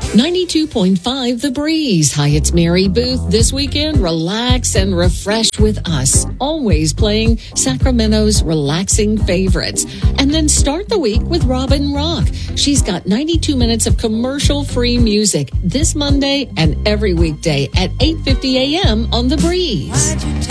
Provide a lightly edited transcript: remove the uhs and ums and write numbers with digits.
92.5 The Breeze. Hi, it's Mary Booth. This weekend, relax and refresh with us. Always playing Sacramento's relaxing favorites. And then start the week with Robin Rock. She's got 92 minutes of commercial-free music this Monday and every weekday at 8:50 a.m. on The Breeze.